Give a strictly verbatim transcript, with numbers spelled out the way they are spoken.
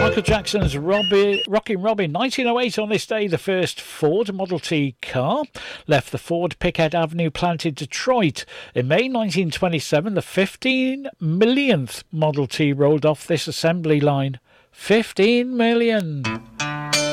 Michael Jackson's Robbie, Rockin' Robin. nineteen oh eight, on this day, the first Ford Model T car left the Ford Pickett Avenue plant in Detroit. In May nineteen twenty-seven, the fifteen millionth Model T rolled off this assembly line. fifteen million.